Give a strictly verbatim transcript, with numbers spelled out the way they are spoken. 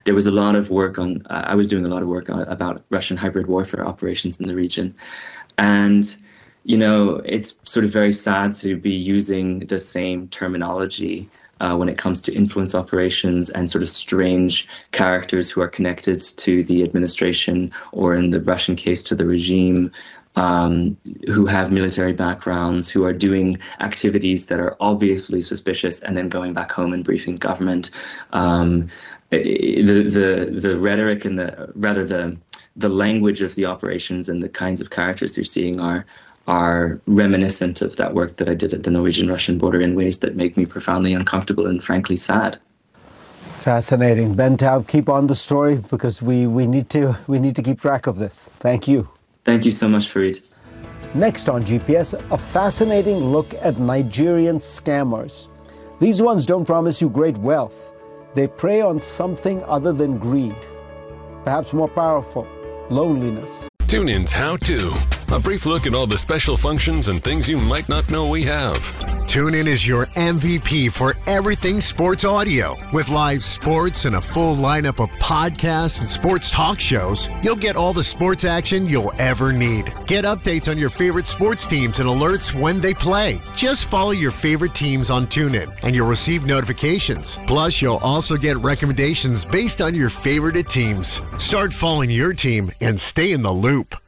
there was a lot of work on, uh, I was doing a lot of work on, about Russian hybrid warfare operations in the region. And, you know, it's sort of very sad to be using the same terminology uh, when it comes to influence operations and sort of strange characters who are connected to the administration, or in the Russian case, to the regime, um, who have military backgrounds, who are doing activities that are obviously suspicious and then going back home and briefing government. Um, the the the rhetoric and the rather the the language of the operations and the kinds of characters you're seeing are are reminiscent of that work that I did at the Norwegian-Russian border in ways that make me profoundly uncomfortable and frankly sad. Fascinating. Ben Taub, keep on the story, because we, we need to we need to keep track of this. Thank you. Thank you so much, Fareed. Next on G P S, a fascinating look at Nigerian scammers. These ones don't promise you great wealth. They prey on something other than greed. Perhaps more powerful, loneliness. TuneIn's How To. A brief look at all the special functions and things you might not know we have. TuneIn is your M V P for everything sports audio. With live sports and a full lineup of podcasts and sports talk shows, you'll get all the sports action you'll ever need. Get updates on your favorite sports teams and alerts when they play. Just follow your favorite teams on TuneIn and you'll receive notifications. Plus, you'll also get recommendations based on your favorite teams. Start following your team and stay in the loop.